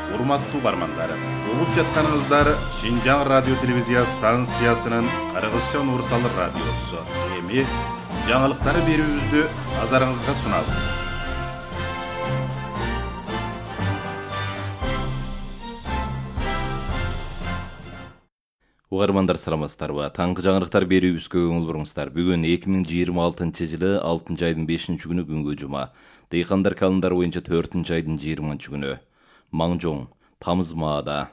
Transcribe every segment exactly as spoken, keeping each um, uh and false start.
Урматтуу бармандар, угуп жатканыңыздар Шинжаң радио телевизия станциясынын Кыргызча универсал радиосу. Эми жаңылыктары берүүбүздү назарыңызга сунабыз. Угармандар саламатсыздарбы? Таңкы жаңылыктар берүүбүзгө көңүл буруңуздар. Бүгүн эки миң жыйырма алтынчы жылы алтынчы айдын бешинчи күнү күнгө жума. Дыйкандар календары боюнча төртүнчү айдын жыйырманчы күнү. Маңжоң, тамыз маада.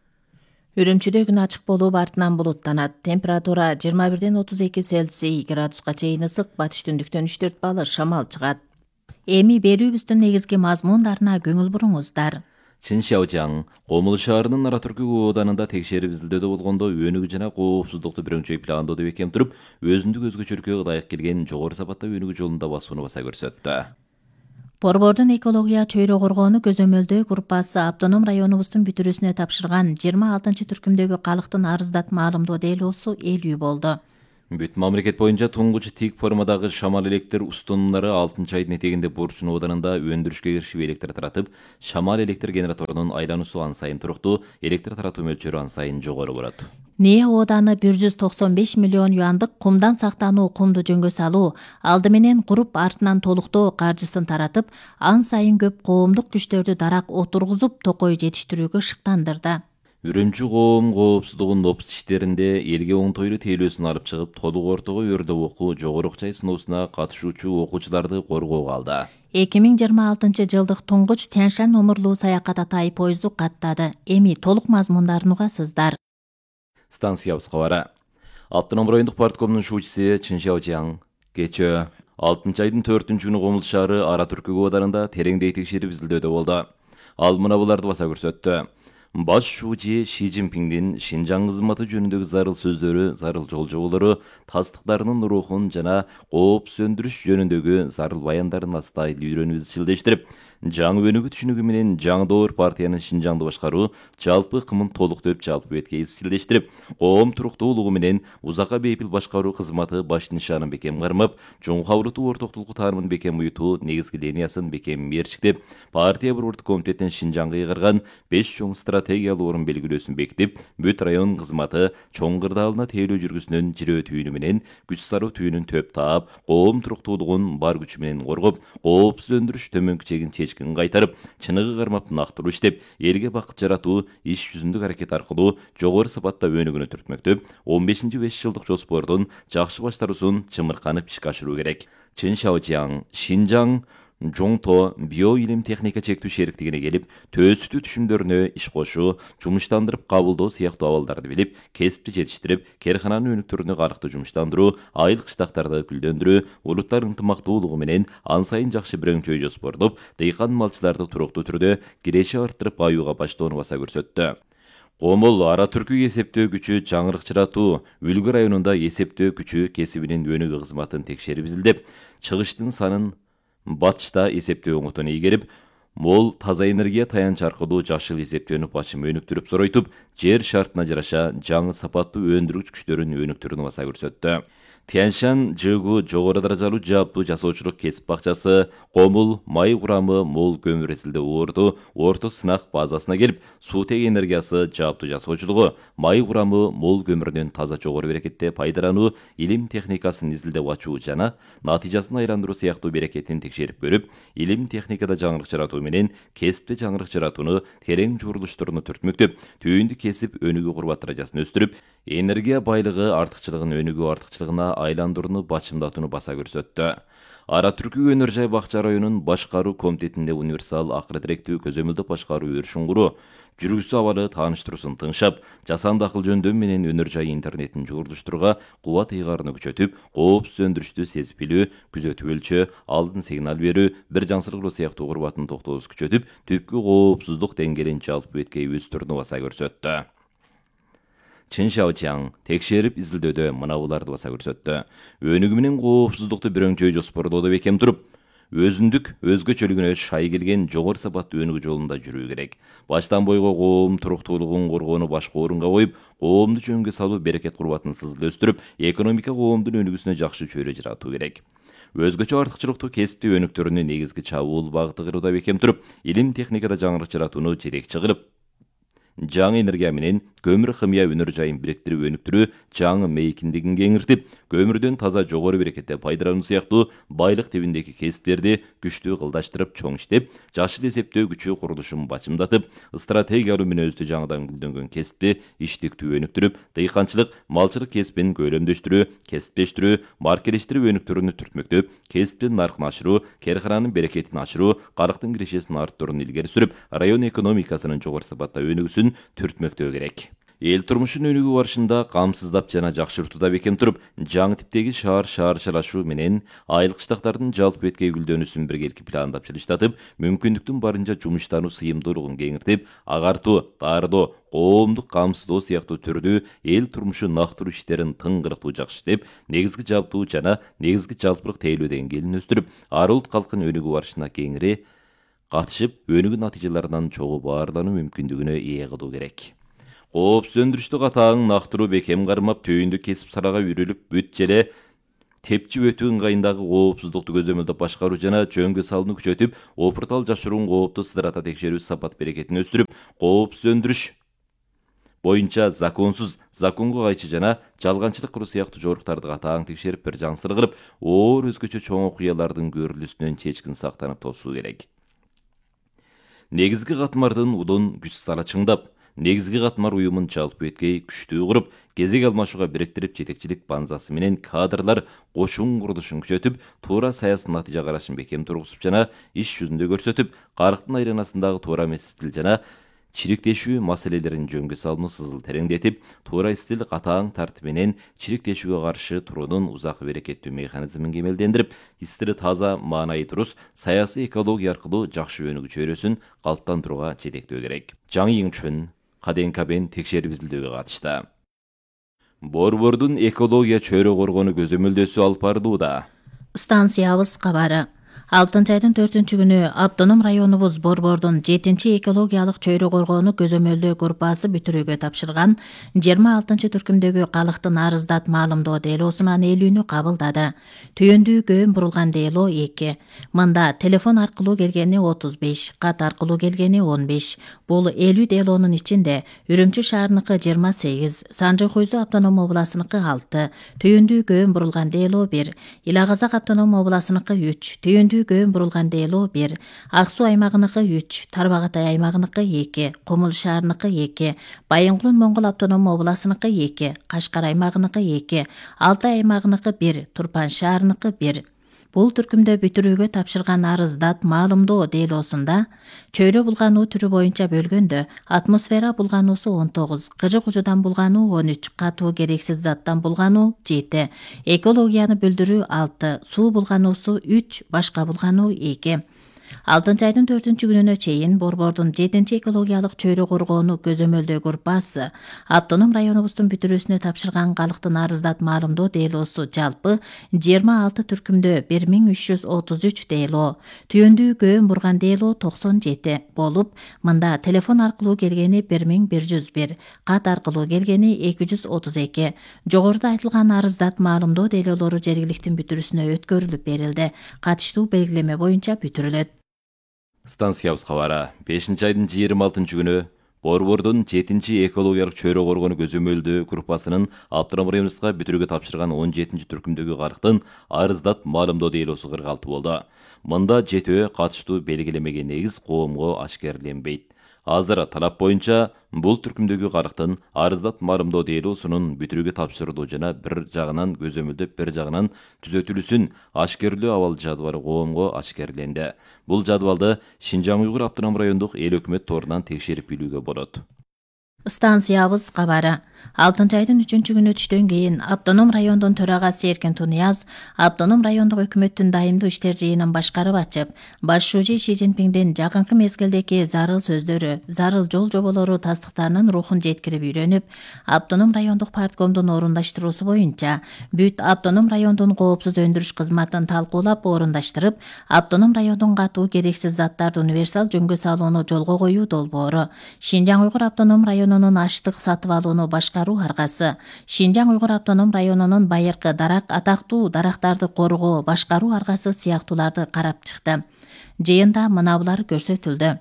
Үрүмчүдө күн ачык болуп, артынан булуттанат. Температура жыйырма бирден отуз эки Цельсий градуска чейин ысык, батыш түндүктөн үч төрт балл шамал чыгат. Эми берүүбүздүн негизги мазмундарына көңүл буруңуздар. Чыншаожаң, Комул шаарынын Ара Түркү ооданында текшерип изилдөөдө болгондо өнүгүү жана коопсуздукту бирөңчөй пландоодо бекем туруп, өзүндүк өзгөчөлүккө ылайык келген жогору сапатта өнүгүү жолунда басууну баса көрсөттү. Борбордун экология чөйрө коргоону көзөмөлдөө группасы автоном районубуздун бүтүрүүсүнө тапшырган жыйырма алтынчы түркүмдөгү калктын арыздат маалымдоо делоосу элүү болду. Бүт мамлекет боюнча туңгуч тик формадагы шамал электр устунумдары алтынчы айдын этегинде Борчун ооданында өндүрүшкө киришип электр таратып, шамал электр генераторунун айлануусу ан сайын туруктуу, электр таратуу мөлчөрү ан сайын жогору болот. Нээ ооданы бир жүз токсон беш миллион юандык кумдан сактануу кумду жөнгө салуу, алды менен куруп артынан толуктоо каржысын таратып, ан сайын көп коомдук күчтөрдү дарак отургузуп, токой жетиштирүүгө шыктандырды. Үрүмчү коом коопсуздугунун опус иштеринде элге оңтойлуу тейлөөсүн алып чыгып, толук ортого өрдөп окуу жогору окчай сыноосуна катышуучу окуучуларды коргоого алды. эки миң жыйырма алтынчы жылдык туңгуч Тянь-Шань номурлуу саякат атай поезду каттады. Эми толук мазмундарын угасыздар. Станциябыз кабары. Автоном райондук парткомдун шуучусу Чыншаожаң кечээ алтынчы айдын төртүнчү күнү Комул шаары Ара Түркү ооданында тереңдей текшерип изилдөөдө болду. Ал мына буларды баса көрсөттү. Баш шуучу Ши Цзиньпиңдин Шинжаң кызматы жөнүндөгү зарыл сөздөрү, зарыл жолжоболору, тастыктарынын рухун жана кооп сөндүрүш жөнүндөгү зарыл баяндарын астайыл үйрөнүп изчилдештирип, жаңы өнүгүү түшүнүгү менен жаңы доор партиянын Шинжаңды башкаруу жалпы кымын толуктоп жалпы бетке изчилдештирип, коом туруктуулугу менен узакка бейпил башкаруу кызматы баш нишанын бекем кармап, чоң кабылытуу ортоктулук таанымын бекем уютуу негизги линиясын бекем мерчиктеп, партия борбордук комитеттин Шинжаңга ыйгарган беш чоң стратегиялуу орун белгилөөсүн бекитип, бүт район кызматы чоң кырдаалына тейлөө жүргүсүнөн жирөө түйүнү менен күч саруу түйүнүн төп таап, коом туруктуулугун бар күчү менен коргоп, коопсуз өндүрүш төмөнкү чегин чечкин кайтарып, чыныгы кармап нактыруу иштеп, элге бакыт жаратуу иш жүзүндүк аракет аркылуу жогору сапатта өнүгүүнү түртмөктөп, он бешинчи беш жылдык жоспордун жакшы баштаруусун чымырканып ишке ашыруу керек. Чыншаожаң, Шинжаң Жоңто био илим техника чектүү шериктигине келип, төөсүтүү түшүмдөрүнө иш кошуу, жумуштандырып кабылдоо сыяктуу абалдарды билип, кесипти жетиштирип, керкананын өнүктөрүнө карыкты жумуштандыруу, айыл кыштактарды гүлдөндүрүү, улуттар ынтымактуулугу менен ан сайын жакшы бирөңчөй жоспордоп, дыйкан малчыларды туруктуу түрдө киреши арттырып аюуга баштоону баса көрсөттү. Комул Ара Түркү эсептөө күчү жаңырыкчыратуу, Үлгү районунда эсептөө күчү кесибинин өнүгүү кызматын текшерип изилдеп, чыгыштын санын батышта эсептөө оңотун ийгерип, мол таза энергия таянч аркылуу жашыл эсептөөнү бачым өнүктүрүп соройтуп, жер шартына жараша жаңы сапаттуу өндүргүч күчтөрүн өнүктүрүүнү баса көрсөттү. Тянь-Шань ЖГУ жогору даражалуу жааптуу жасоочулук кесип бакчасы Комул май курамы мол көмүр эсилде оорду орто сынак базасына келип, суутек энергиясы жааптуу жасоочулугу, май курамы мол көмүрүнөн таза жогору берекетте пайдалануу, илим техникасын изилдеп ачуу жана натыйжасын айландыруу сыяктуу берекетин текшерип көрүп, илим техникада жаңырык жаратуу менен кесипте жаңырык жаратууну терең журулуштуруну түртмөктөп, түйүндү кесип өнүгүү курбат даражасын өстүрүп, энергия байлыгы артыкчылыгын өнүгүү артыкчылыгына айландырууну бачымдатууну баса көрсөттү. Ара Түркү өнөр жай бакча районунун башкаруу комитетинде универсал акыры-тиректүү көзөмөлдөп башкаруу өршүн куруу, жүргүзүү абалы тааныштыруусун тыңшап, жасанды акыл жөндөм менен өнөр жай интернетин жуурулуштурууга кубат ыйгарууну күчөтүп, коопсуз өндүрүштү сезип билүү, күзөтүп өлчөө, алдын сигнал берүү, бир жансырылуу сыяктуу курбатын токтоосу күчөтүп, түпкү коопсуздук деңгээлин жалпы бетке өстүрүүнү баса көрсөттү. Чыншаожаң текшерип изилдөөдө мына буларды баса көрсөттү. Өнүгүү менен коопсуздукту бирөңчөй жоспордоодо бекем туруп, өзүндүк өзгөчөлүгүнө шай келген жогору сапаттуу өнүгүү жолунда жүрүү керек. Баштан бойго коом туруктуулугун коргоону башкы орунга коюп, коомду жөнгө салуу берекет курбатын сызыл өстүрүп, экономика коомдун өнүгүүсүнө жакшы чөйрө жаратуу керек. өзгөчө артыкчылыктуу кесипти өнүктөрүүнү негизги чабуул багыты кыруууда бекем туруп, илим техникада жаңырык жаратууну жетекчи кылып, жаңы энергия менен көмүр химия өнөр жайын бириктирип өнүктүрүү жаңы мейкиндигин кеңиртип, көмүрдөн таза жогору берекетте пайдалануу сыяктуу байлык тибиндеги кесиптерди күчтүү кылдаштырып, чоң иштеп, жашыл эсептөө күчү курулушун бачымдатып, стратегиялуу мүнөздүү жаңыдан гүлдөнгөн кесипти иштиктүү өнүктүрүп, дыйканчылык, малчылык кесипин көйлөмдөштүрүү, кесиптештирүү, маркелештирип өнүктүрүүнү түртмөктөп, кесиптин наркын ашыруу, керкананын берекетин ашыруу, карыктын кирешесин арттырууну илгери сүрүп, район экономикасынын жогору сапатта өнүгүүсүн түртмөктөө керек. Эл турмушун өнүгүү барышында камсыздап жана жакшыртууда бекем туруп, жаңы типтеги шаар шаарчылашуу менен айыл кыштактардын жалпы беткей гүлдөнүүсүн биргеликти пландап жылыштатып, мүмкүндүктүн барынча жумуштануу сыйымдуулугун кеңиртип, агартуу, таардоо, коомдук камсыздоо сыяктуу түрдүү эл турмушун актыруу иштерин тыңгырыктуу жакшы иштеп, негизги жабдуу жана негизги жалпылык тейлөө деңгээлин өстүрүп, ар улут калктын өнүгүү барышына кеңири катышып, өнүгүү натыйжаларынан чогуу баарлануу мүмкүндүгүнө ээ кылуу керек. Коопсуз өндүрүштү катаң актыруу бекем кармап, түйүндү кесип сарага үрүлүп, бүт желе тепчи өтүү ыңгайындагы коопсуздукту көзөмөлдөп башкаруу жана жөнгө салууну күчөтүп, опуртал жашыруун коопту сыдырата текшерүү сапат берекетин өстүрүп, коопсуз өндүрүш боюнча законсуз, законго кайчы жана жалганчылык кылуу сыяктуу жоруктарды катаң текшерип, бир жансыр кылып, оор өзгөчө чоң окуялардын көрүлүүсүнөн чечкин сактанып тосуу керек. Негизги катмардын удун күч сала чыңдап, негизги катмар уюмун жалпы беткей күчтүү куруп, кезек алмашууга бириктирип, жетекчилик банзасы менен кадрлар кошун курулушун күчөтүп, туура саясий натыйжа карашын бекем тургузуп жана иш жүзүндө көрсөтүп, карыктын айланасындагы туура эмес стил жана чириктешүү маселелерин жөнгө салууну сызыл тереңдетип, туура стил катаң тартип менен чириктешүүгө каршы туруунун узакы берекеттүү механизмин кемелдендирип, стили таза, маанайы туруз, саясий экология аркылуу жакшы өнүгүү чөйрөсүн калыптандырууга жетектөө керек. Жаңы Йиңчүн Каденкабен текшерип изилдөөгө катышты. Борбордун экология чөйрө коргонуу көзөмөлдөөсү алып барылууда. Станциябыз кабары. алтынчы айдын төртүнчү күнү автоном районубуз Борбордун жетинчи экологиялык чөйрө коргонуу көзөмөлдөө группасы бүтүрүүгө тапшырган жыйырма алтынчы түркүмдөгү калктын арыздат маалымдоо делоосунан ээлүүнү кабылдады. Түйүндүү көөн бурулган дело эки. Мында телефон аркылуу келгени отуз беш, кат аркылуу келгени он беш. Бул элүү делоонун ичинде Үрүмчү шаарыныкы жыйырма сегиз, Санжы Куйзу автоном областыныкы алты, түйүндүү көөн бурулган дело бир, Ил Казак автоном областыныкы үч, түйүндүү көөн бурулган дело бир, Ак Суу аймагыныкы үч, Тарбагатай аймагыныкы эки, Кумул шаарыныкы эки, Байынгулун Моңгол автоном областыныкы эки, Кашкар аймагыныкы эки, Алтай аймагыныкы бир, Турпан шаарыныкы бир. Бул түркүмдө бүтүрүүгө тапшырган арыздат маалымдоо делоосунда чөйрө булгануу түрү боюнча бөлгөндө атмосфера булгануусу он тогуз, кыжык ужудан булгануу он үч, катуу керексиз заттан булгануу жети, экологияны бүлдүрүү алты, суу булгануусу үч, башка булгануу эки. алтынчы айдын төртүнчү күнүнө чейин Борбордун жетинчи экологиялык чөйрө коргонуу көзөмөлдөө группасы автоном районубуздун бүтүрүүсүнө тапшырган калктын арыздат маалымдоо делоосу жалпы жыйырма алты түркүмдө бир миң үч жүз отуз үч дело, түйүндүү көөн бурган дело токсон жети болуп, мында телефон аркылуу келгени бир миң бир жүз бир, кат аркылуу келгени эки жүз отуз эки. Жогоруда айтылган арыздат маалымдоо делолору жергиликтин бүтүрүүсүнө өткөрүлүп берилди. Катыштуу белгилеме боюнча бүтүрүлөт. Станциябыз кабары бешинчи айдын жыйырма алтынчы күнү Борбордун жетинчи экологиялык чөйрө коргонуу көзөмөлдөө группасынын автоном районубузга бүтүрүүгө тапшырган он жетинчи түркүмдөгү карыктын арыздат маалымдоо делоосу кырк алты болду. Мында жетөө катыштуу белгилемеге негиз коомго ашкерленбейт. Азыр талап боюнча бул түркүмдөгү карыктын арыздат маалымдоо делоосунун бүтүрүүгө тапшырылуу жана бир жагынан көзөмөлдөп, бир жагынан түзөтүлүүсүн ашкерлөө абал жадыбалы коомго ашкерленди. Бул жадыбалды Шинжаң Уйгур автоном райондук эл өкмөт торунан текшерип билүүгө болот. Станциябыз кабары алтынчы айдын үчүнчү күнү түштөн кийин автоном райондун төрагасы Эркин Тунияз автоном райондук өкмөттүн дайымдуу иштер жыйынын башкарып ачып, башчы Ши Цзиньпиңдин жакынкы мезгилдеги зарыл сөздөрү, зарыл жол жоболору тастыктарынын рухун жеткирип үйрөнүп, автоном райондук парткомдун орундаштыруусу боюнча бүт автоном райондун коопсуз өндүрүш кызматын талкуулап орундаштырып, автоном райондун катуу керексиз заттарды универсал жөнгө салууну жолго коюу долбоору, Шинжаң Уйгур автоном району районунун аштык сатып алууну башкаруу аргасы, Шинжаң Уйгур автоном районунун байыркы дарак, атактуу дарактарды коргоо башкаруу аргасы сыяктууларды карап чыкты. Жыйында мынабулар көрсөтүлдү.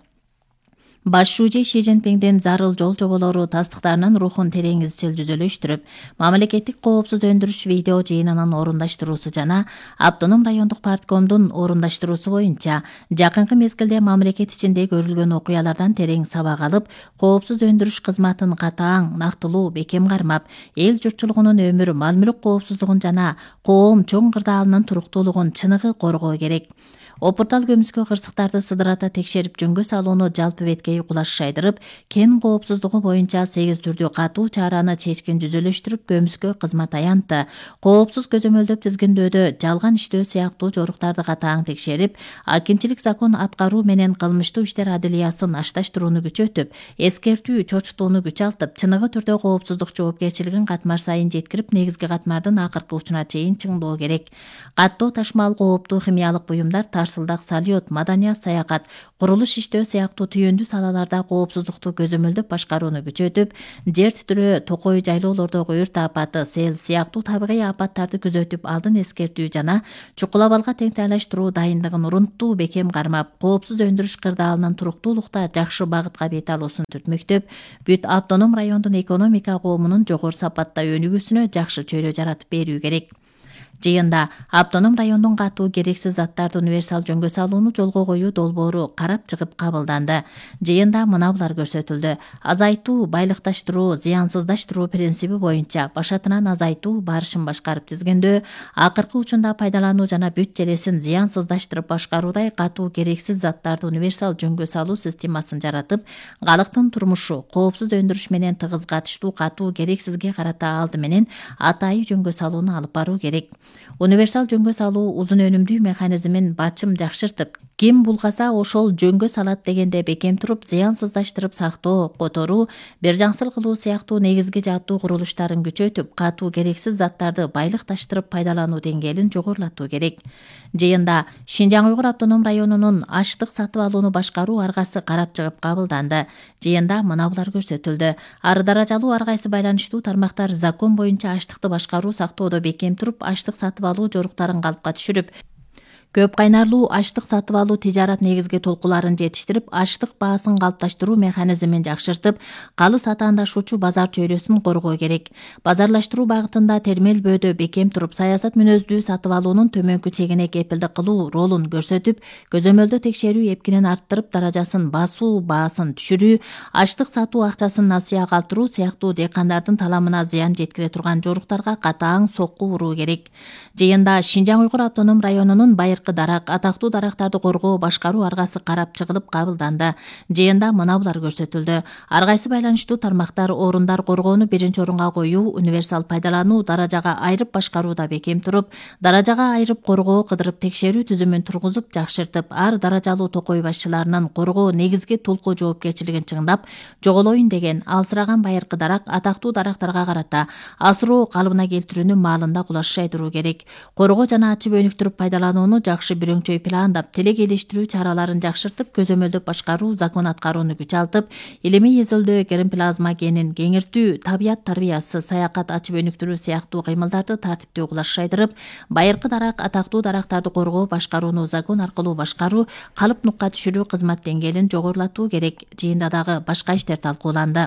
Баш шүүжө Ши Цзиньпиңдин зарыл жол жоболору тастыктарынын рухун терең изчил жүзөлөштүрүп, мамлекеттик коопсуз өндүрүш видео жыйынынын орундаштыруусу жана автоном райондук парткомдун орундаштыруусу боюнча жакынкы мезгилде мамлекет ичинде көрүлгөн окуялардан терең сабак алып, коопсуз өндүрүш кызматын катаң, нактылуу бекем кармап, эл журтчулугунун өмүр, мал-мүлк коопсуздугун жана коом чоң кырдаалынын туруктуулугун чыныгы коргоо керек. Опуртал көмүскө кырсыктарды сыдырата текшерип жөнгө салууну жалпы беткей кулаш шайдырып, кен коопсуздугу боюнча сегиз түрдүү катуу чараны чечкин жүзөлөштүрүп көмүскө кызмат аянтты. Коопсуз көзөмөлдөп тизгиндөөдө жалган иштөө сыяктуу жоруктарды катаң текшерип, акимчилик закон аткаруу менен кылмыштуу иштер адилиясын ашташтырууну күчөтүп, эскертүү, чочтууну күчалтып, чыныгы түрдө коопсуздук жоопкерчилигин катмар сайын жеткирип, негизги катмардын акыркы учуна чейин чыңдоо керек. Каттоо ташмал кооптуу химиялык буюмдар, тарсылдак, салют, маданият, саякат, курулуш иштөө сыяктуу түйүндүү салаларда коопсуздукту көзөмөлдөп башкарууну күчөтүп, жер титирөө, токой жайлоолордогу өрт апаты, сел сыяктуу табигый апаттарды күзөтүп, алдын эскертүү жана чукул абалга теңтайлаштыруу дайындыгын урунттуу бекем кармап, коопсуз өндүрүш кырдаалынын туруктуулукта жакшы багытка бет алуусун түртмөктөп, бүт автоном райондун экономика коомунун жогору сапатта өнүгүүсүнө жакшы чөйрө жаратып берүү керек. Жыйында автоном райондун катуу керексиз заттарды универсал жөнгө салууну жолго коюу долбоору карап чыгып кабылданды. Жыйында мынабулар көрсөтүлдү. Азайтуу, байлыкташтыруу, зыянсыздаштыруу принциби боюнча башатынан азайтуу барышын башкарып тизгиндөө, акыркы учунда пайдалануу жана бүт желесин зыянсыздаштырып башкаруудай катуу керексиз заттарды универсал жөнгө салуу системасын жаратып, калктын турмушу, коопсуз өндүрүш менен тыгыз катыштуу катуу керексизге карата алды менен атайы жөнгө салууну алып баруу керек. Универсал жөнгө салуу узун өнүмдүү механизмин бачым жакшыртып, ким булгаса ошол жөнгө салат дегенде бекем туруп, зыянсыздаштырып сактоо, которуу, бир жаңсыл кылуу сыяктуу негизги жаптуу курулуштарын күчөтүп, катуу керексиз заттарды байлыкташтырып пайдалануу деңгээлин жогорулатуу керек. Жыйында Шинжаң Уйгур автоном районунун аштык сатып алууну башкаруу аргасы карап чыгып кабылданды. Жыйында мынабулар көрсөтүлдү. Ар даражалуу ар кайсы байланыштуу тармактар закон боюнча аштыкты башкаруу сактоодо бекем туруп, аштык сатып алуу жоруктарын калпка түшүрүп, көп кайнарлуу аштык сатып алуу тижарат негизги толкуларын жетиштирип, аштык баасын калыпташтыруу механизмин жакшыртып, калыс атаандашуучу базар чөйрөсүн коргоо керек. Базарлаштыруу багытында термелбөөдө бекем туруп, саясат мүнөздүү сатып алуунун төмөнкү чегине кепилдик кылуу ролун көрсөтүп, көзөмөлдө текшерүү эпкинин арттырып, даражасын басуу, баасын түшүрүү, аштык сатуу акчасын насыя калтыруу сыяктуу дыйкандардын таламына зыян жеткире турган жоруктарга катаң сокку уруу керек. Жыйында Шинжаң Уйгур автоном районунун байыркы дарак, атактуу дарактарды коргоо башкаруу аргасы карап чыгылып кабылданды. Жыйында мынабулар көрсөтүлдү. Ар кайсы байланыштуу тармактар орундар коргоону биринчи орунга коюу, универсал пайдалануу, даражага айрып башкарууда бекем туруп, даражага айрып коргоо, кыдырып текшерүү түзүмүн тургузуп, жакшыртып, ар даражалуу токой башчыларынын коргоо негизги толку жоопкерчилигин чыңдап, жоголоюн деген алсыраган байыркы дарак, атактуу дарактарга карата асыроо калыбына келтирүүнү маалында кулаш шайдыруу керек. Коргоо жана ачып өнүктүрүп пайдаланууну жакшы бирөңчөй пландап, телек элештирүү чараларын жакшыртып, көзөмөлдөп башкаруу, закон аткарууну күчалтып, илимий изилдөө, гермоплазма генин кеңиртүү, табият тарбиясы, саякат, ачып өнүктүрүү сыяктуу кыймылдарды тартиптүү кулаш шайдырып, байыркы дарак, атактуу дарактарды коргоо башкарууну закон аркылуу башкаруу, калып нукка түшүрүү кызмат деңгээлин жогорулатуу керек. Жыйында дагы башка иштер талкууланды.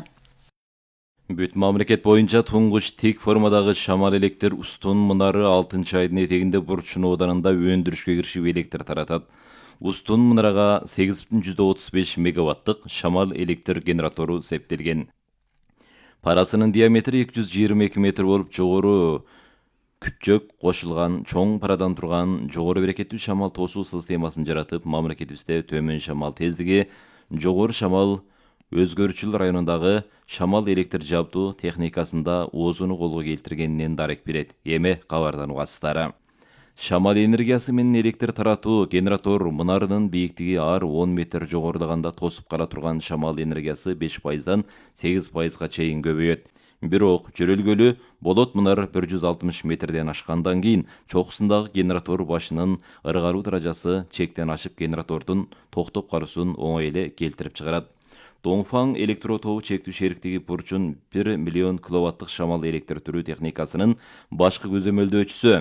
Бүт мамлекет боюнча туңгуч тик формадагы шамал электр устун мунары алтынчы айдын этегинде Бурчун ооданында өндүрүшкө киришип электр таратат. Устун мунарага сегиз бүтүн жүздөн отуз беш мегаваттык шамал электр генератору септелген. Парасынын диаметри эки жүз жыйырма эки метр болуп, жогору күпчөк кошулган чоң парадан турган жогору берекеттүү шамал тосуу системасын жаратып, мамлекетибизде төмөн шамал тездиги, жогору шамал өзгөрүүчүл районундагы шамал электр жабдуу техникасында оозуну колго келтиргенинен дарек берет. Эми кабардан угасыздар. Шамал энергиясы менен электр таратуу генератор мунарынын бийиктиги ар он метр жогорудаганда тосуп кала турган шамал энергиясы беш пайыздан сегиз пайызга чейин көбөйөт. Бирок жөрөлгөлү болот мунар бир жүз алтымыш метрден ашкандан кийин чокусундагы генератор башынын ыргаруу даражасы чектен ашып генератордун токтоп калуусун оңой эле келтирип чыгарат. Доңфаң электро тобу чектүү шериктиги бурчун бир миллион киловаттык шамал электр түрүү техникасынын башкы көзөмөлдөөчүсү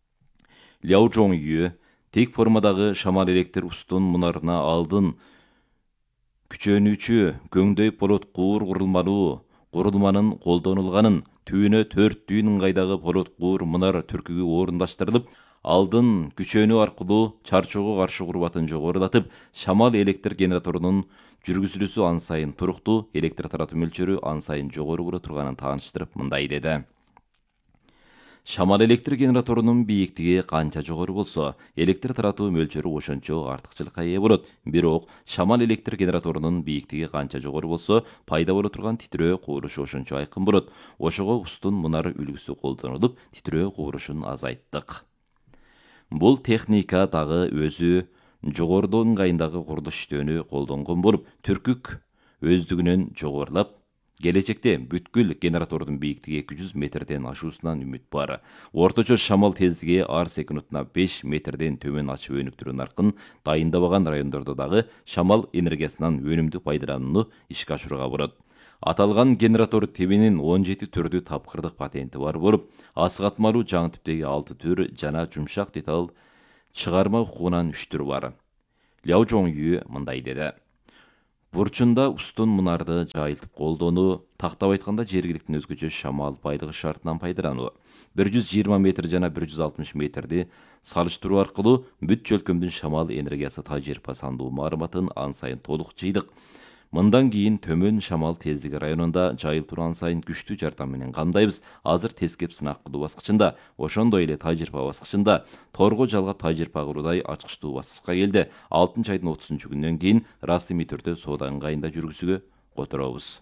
Ляо Чжоңю тек формадагы шамал электр устун мунарына алдын күчөнүүчү көңдөй полот куур курулмалуу курулманын колдонулганын, түбүнө төрт дүйүн ыңгайдагы полот куур мунар түркүгү орундаштырылып, алдын күчөнүү аркылуу чарчоого каршы курбатын жогорулатып, шамал электр генераторунун жүргүзүлүүсү ан сайын туруктуу, электр таратуу мөлчөрү ан сайын жогору боло турганын тааныштырып мындай деди. Шамал электр генераторунун бийиктиги канча жогору болсо, электр таратуу мөлчөрү ошончо артыкчылыкка ээ болот. Бирок шамал электр генераторунун бийиктиги канча жогору болсо, пайда боло турган титрөө куурушу ошончо айкын болот. Ошого устун мунар үлгүсү колдонулуп, титрөө куурушун азайттык. Бул техника дагы өзү жогорудо ыңгайындагы курулуш иштөөнү колдонгон болуп, түркүк өздүгүнөн жогорулап, келечекте бүткүл генератордун бийиктиги эки жүз метрден ашуусунан үмүт бар. Орточо шамал тездиги ар секундуна беш метрден төмөн ачып өнүктүрүү наркын дайындабаган райондордо дагы шамал энергиясынан өнүмдүү пайдаланууну ишке ашырууга болот. Аталган генератор тебинин он жети түрдүү тапкырдык патенти бар болуп, асыгатмалуу жаңы типтеги алты түр жана жумшак деталь чыгарма укугунан үч түр бар. Ляо Чжоңю мындай деди. Бурчунда устун мунарды жайылтып колдонуу, тактап айтканда жергиликтин өзгөчө шамал байлыгы шартынан пайдалануу. бир жүз жыйырма метр жана бир жүз алтымыш метрди салыштыруу аркылуу бүт чөлкөмдүн шамал энергиясы тажрыйба сандуу маалыматын ан сайын толук жыйдык. Мындан кийин төмөн шамал тездиги районунда жайылтууну ан сайын күчтүү жардам менен камдайбыз. Азыр тескеп сынак кылуу баскычында, ошондой эле тажрыйба баскычында, торго жалгап тажрыйба кылуудай ачкычтуу баскычка келди. алтынчы айдын отузунчу күнүнөн кийин расмий түрдө соода ыңгайында жүргүзүүгө которобуз.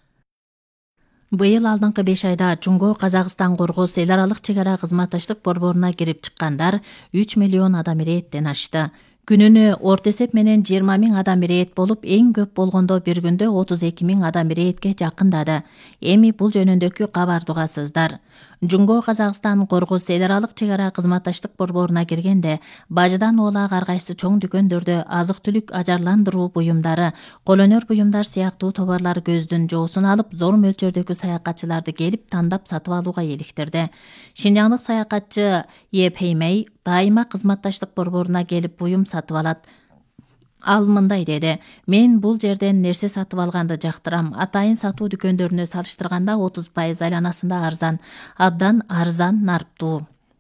Быйыл алдыңкы беш айда Жумго Казакстан Кыргыз эл аралык чек ара кызматташтык борборуна кирип чыккандар үч миллион адам ирээттен ашты. Күнүнө орто эсеп менен жыйырма миң адам ирээт болуп, эң көп болгондо бир күндө отуз эки миң адам ирээтке жакындады. Эми бул жөнүндөгү кабарды угасыздар. Жумго Казакстан Кыргыз эл аралык чек ара кызматташтык борборуна киргенде, бажыдан оолак ар кайсы чоң дүкөндөрдө азык-түлүк ажарландыруу буюмдары, колөнөр буюмдар сыяктуу товарлар көздүн жоосун алып, зор мөлчөрдөгү саякатчыларды келип тандап сатып алууга эликтирди. Шинжаңдык саякатчы Е Пеймей дайыма кызматташтык борборуна келип буюм сатып алат. Ал мындай деди: "Мен бул жерден нерсе сатып алганды жактырам. Атайын сатуу дүкөндөрүнө салыштырганда отуз пайыз айланасында арзан, абдан арзан, нарптуу."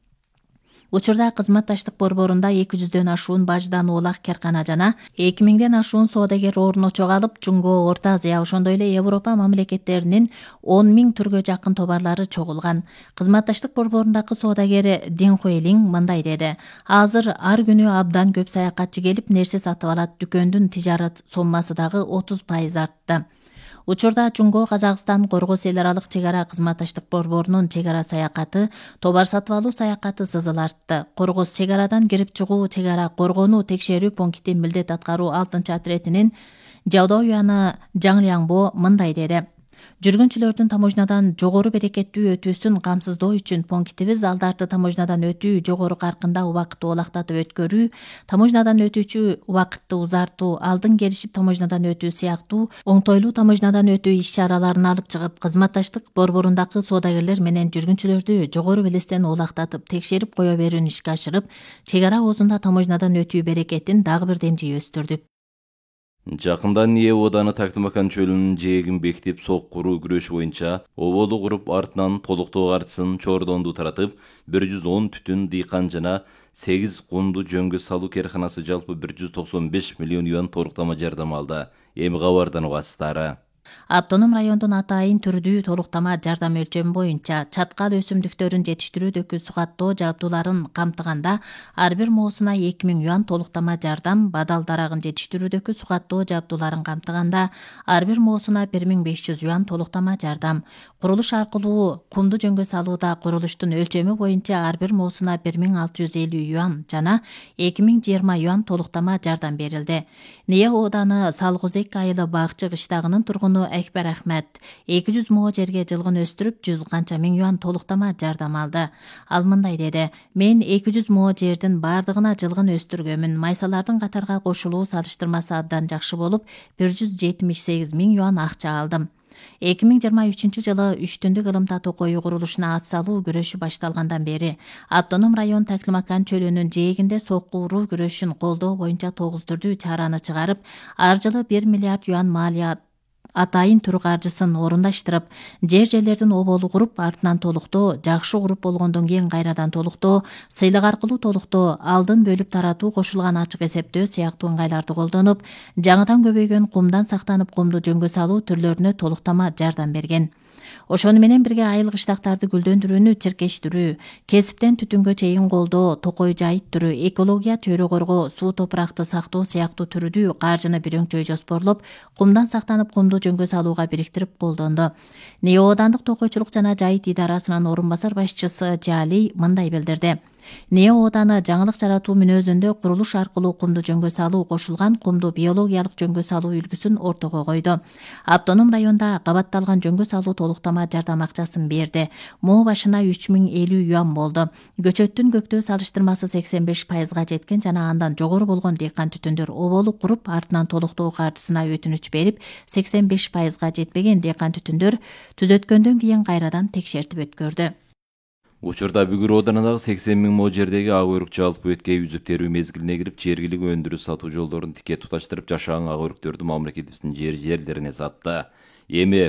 Учурда кызматташтык борборунда эки жүздөн ашуун бажыдан оолак каркана жана эки миңден ашуун соодагер орун очок алып, Жумго, Орто Азия, ошондой эле Европа мамлекеттеринин он миң түргө жакын товарлары чогулган. Кызматташтык борборундагы соодагер Дин Хуэлиң мындай деди: "Азыр ар күнү абдан көп саякатчы келип нерсе сатып алат. Дүкөндүн тижарат соммасы дагы отуз пайыз артты." Учурда Жумго Казакстан Кыргыз эл аралык чек ара кызматташтык борборунун чек ара саякаты, товар сатып алуу саякаты сызыл артты. Кыргыз чек арадан кирип чыгуу, чек ара коргонуу текшерүү пункти милдет аткаруу алтынчы отретинин Жаудоо Юаны Жаңлиаңбо мындай деди: "Жүргүнчүлөрдүн таможнядан жогору берекеттүү өтүүсүн камсыздоо үчүн пунктибиз алдарды таможнядан өтүү жогору каркында убакытты олактатып өткөрүү, таможнядан өтүүчү убакытты узартуу, алдын келишип таможнядан өтүү сыяктуу оңтойлуу таможнядан өтүү иш-чараларын алып чыгып, кызматташтык борборундагы соодагерлер менен жүргүнчүлөрдү жогору белестен олактатып, текшерип кое берүүнү ишке ашырып, чек ара оозунда таможнядан өтүү берекетин дагы бир демчи өстүрдүк." Жакындан Е Оданы Тактымакан чөлүнүн жээгин бекитип соккуруу күрөшү боюнча оболу куруп артынан толуктоо картысын Чордонду таратып, бир жүз он түтүн дыйкан жана сегиз кунду жөнгө салуу керканасы жалпы бир жүз токсон беш миллион юан толуктама жардам алды. Эми кабардан угасыздар. Автоном райондун атайын түрдүү толуктама жардам өлчөмү боюнча чаткал өсүмдүктөрүн жетиштирүүдөгү сугаттоо жабдууларын камтыганда ар бир моосуна эки миң юан толуктама жардам, бадал дарагын жетиштирүүдөгү сугаттоо жабдууларын камтыганда ар бир моосуна бир миң беш жүз юан толуктама жардам, курулуш аркылуу кумду жөнгө салууда курулуштун өлчөмү боюнча ар бир моосуна бир миң алты жүз элүү юан жана эки миң жыйырма юан толуктама жардам берилди. Е Оданы Салгузек айылы Багчы кыштагынын тургуну тууну Экбер Ахмет эки жүз мо жерге жылгын өстүрүп, жүз канча миң юан толуктама жардам алды. Ал мындай деди: "Мен эки жүз мо жердин бардыгына жылгын өстүргөмүн. Майсалардын катарга кошулуу салыштырмасы абдан жакшы болуп, бир жүз жетимиш сегиз миң юан акча алдым." эки миң жыйырма үчүнчү жылы үч түндүк ылым татуу коюу курулушуна ат салуу күрөшү башталгандан бери автоном район Таклимакан чөлүнүн жээгинде сокку уруу күрөшүн колдоо боюнча тогуз түрдүү чараны чыгарып, ар жылы бир миллиард юан малия атайын түр каржысын орундаштырып, жер жерлердин оболу куруп, артынан толуктоо, жакшы куруп болгондон кийин кайрадан толуктоо, сыйлык аркылуу толуктоо, алдын бөлүп таратуу, кошулган ачык эсептөө сыяктуу ыңгайларды колдонуп, жаңыдан көбөйгөн кумдан сактанып кумду жөнгө салуу түрлөрүнө толуктама жардам берген. Ошону менен бирге айыл кыштактарды гүлдөндүрүүнү чиркештирүү, кесиптен түтүнгө чейин колдоо, токой жайыттыруу, экология, чөйрө коргоо, суу топуракты сактоо сыяктуу түрдүү каржыны бирөңчөй жоспорлоп, кумдан сактанып кумду жөнгө салууга бириктирип колдонду. НИИ Оодандык токойчулук жана жайыт идарасынын орун басар башчысы Жали мындай билдирди: НИИ Ооданы жаңылык жаратуу мүнөзүндө курулуш аркылуу кумду жөнгө салуу, кошулган кумду биологиялык жөнгө салуу үлгүсүн ортого койду. Автоном районда кабатталган жөнгө салуу толуктама жардам акчасын берди. Мо башына үч миң элүү юан болду. Көчөттүн көктөө салыштырмасы сексен беш пайызга жеткен жана андан жогору болгон дыйкан түтүндөр оболу куруп, артынан толуктоо каржысына өтүнүч берип, сексен беш пайызга жетпеген дыйкан түтүндөр түзөткөндөн кийин кайрадан текшертип өткөрдү. Учурда Бүгүр Оодарындагы сексен миң мо жердеги ак өрүк жалпы өткөй үзүп терүү мезгилине кирип, жергилик өндүрүш сатуу жолдорун тике туташтырып, жашаган ак өрүктөрдү мамлекетибиздин жер жерлерине сатты. Эми